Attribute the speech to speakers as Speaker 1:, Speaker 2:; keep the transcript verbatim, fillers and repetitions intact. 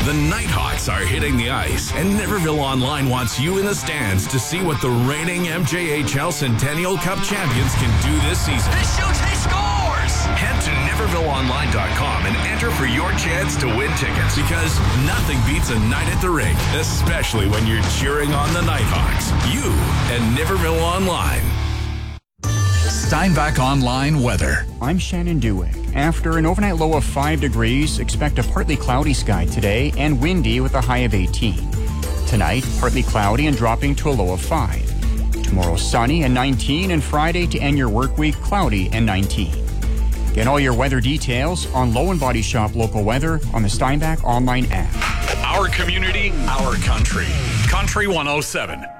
Speaker 1: The Nighthawks are hitting the ice, and Niverville Online wants you in the stands to see what the reigning M J H L Centennial Cup champions can do this season.
Speaker 2: He shoots, he scores!
Speaker 1: Head to Niverville Online dot com and enter for your chance to win tickets, because nothing beats a night at the rink, especially when you're cheering on the Nighthawks. You and Niverville Online.
Speaker 3: Steinbach Online weather.
Speaker 4: I'm Shannon Dewick. After an overnight low of five degrees, expect a partly cloudy sky today and windy with a high of eighteen. Tonight, partly cloudy and dropping to a low of five. Tomorrow, sunny and nineteen, and Friday to end your work week, cloudy and nineteen. Get all your weather details on Low and Body Shop local weather on the Steinbach Online app.
Speaker 3: Our community, our country. Country one oh seven.